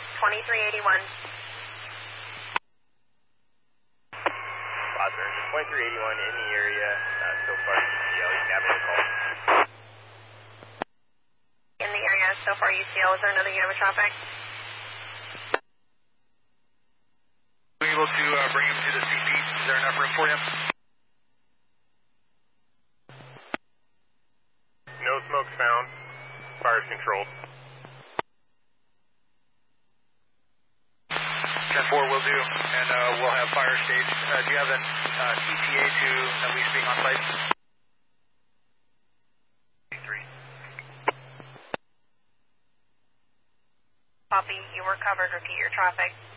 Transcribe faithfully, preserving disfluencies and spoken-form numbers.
twenty-three eighty-one. Roger, twenty-three eighty-one in the area, uh, so far U C L, you can have it call. In the area, so far U C L, is there another unit with traffic? We're able to uh, bring him to the C P. Is there enough room for him? No smoke found. Fire's controlled. ten four will do, and uh, we'll have fire stage. Uh, do you have an uh, E T A to at least being on site? three. Copy, you were covered. Repeat your traffic.